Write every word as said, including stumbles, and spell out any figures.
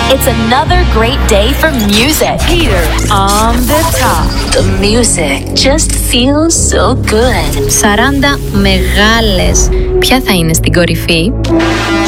It's another great day for music. Peter on the top. The music just feels so good. σαράντα μεγάλες. Ποια θα είναι στην κορυφή?